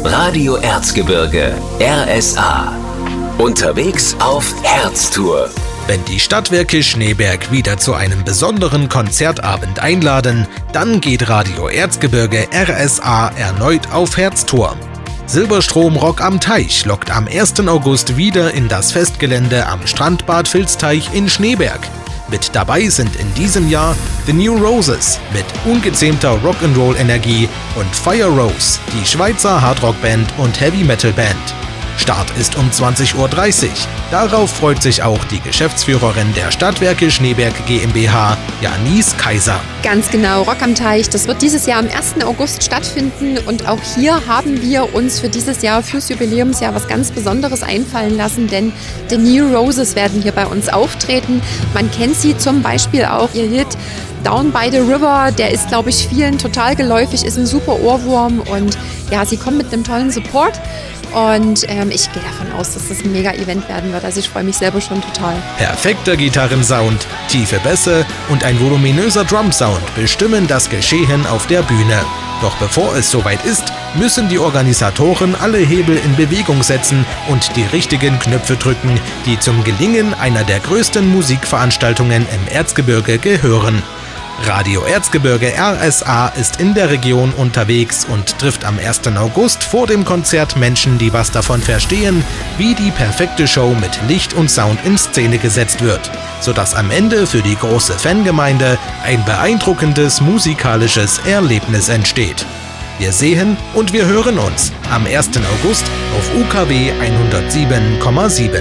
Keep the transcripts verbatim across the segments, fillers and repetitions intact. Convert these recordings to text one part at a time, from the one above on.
Radio Erzgebirge, R S A. Unterwegs auf Herztour. Wenn die Stadtwerke Schneeberg wieder zu einem besonderen Konzertabend einladen, dann geht Radio Erzgebirge R S A erneut auf Herztour. Silberstrom Rock am Teich lockt am ersten August wieder in das Festgelände am Strandbad Vilsteich in Schneeberg. Mit dabei sind in diesem Jahr The New Roses mit ungezähmter Rock'n'Roll-Energie und Fire Rose, die Schweizer Hardrock-Band und Heavy-Metal-Band. Start ist um zwanzig Uhr dreißig. Darauf freut sich auch die Geschäftsführerin der Stadtwerke Schneeberg GmbH, Janice Kaiser. Ganz genau, Rock am Teich. Das wird dieses Jahr am ersten August stattfinden und auch hier haben wir uns für dieses Jahr, fürs Jubiläumsjahr, was ganz Besonderes einfallen lassen, denn The New Roses werden hier bei uns auftreten. Man kennt sie zum Beispiel auch, ihr Hit Down by the River, der ist, glaube ich, vielen total geläufig, ist ein super Ohrwurm und ja, sie kommen mit einem tollen Support. Und ähm, ich gehe davon aus, dass das ein Mega-Event werden wird. Also ich freue mich selber schon total. Perfekter Gitarrensound, tiefe Bässe und ein voluminöser Drumsound bestimmen das Geschehen auf der Bühne. Doch bevor es soweit ist, müssen die Organisatoren alle Hebel in Bewegung setzen und die richtigen Knöpfe drücken, die zum Gelingen einer der größten Musikveranstaltungen im Erzgebirge gehören. Radio Erzgebirge R S A ist in der Region unterwegs und trifft am ersten August vor dem Konzert Menschen, die was davon verstehen, wie die perfekte Show mit Licht und Sound in Szene gesetzt wird, sodass am Ende für die große Fangemeinde ein beeindruckendes musikalisches Erlebnis entsteht. Wir sehen und wir hören uns am ersten August auf U K W hundertsieben Komma sieben.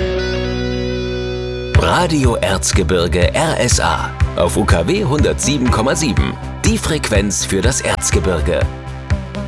Radio Erzgebirge R S A auf U K W hundertsieben Komma sieben. Die Frequenz für das Erzgebirge.